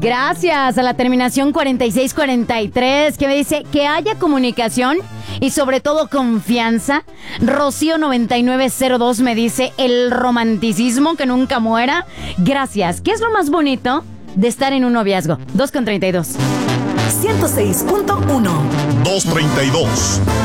Gracias a la terminación 4643 que me dice que haya comunicación y sobre todo confianza. Rocío 9902 me dice el romanticismo que nunca muera. Gracias. ¿Qué es lo más bonito de estar en un noviazgo? 2:32. 106.1 232.